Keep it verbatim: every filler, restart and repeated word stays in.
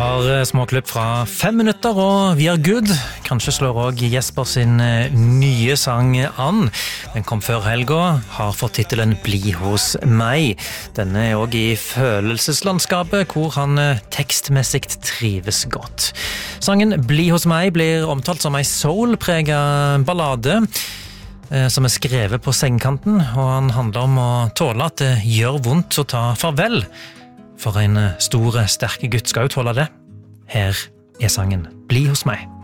par småklipp fra fem minutter og We Are Good. Kanskje slår også Jesper sin nye sang an. Den kom før helga, har fått titelen Bli hos meg. Denne er også i følelseslandskapet, hvor han tekstmessig trives godt. Sangen Bli hos meg blir omtalt som en soul-preget ballade, som er skrevet på sengekanten, og han handler om å tåle at det gjør vondt å ta farvel. For en stor, sterke gutt skal jo tåle det. Her er sangen Bli hos meg.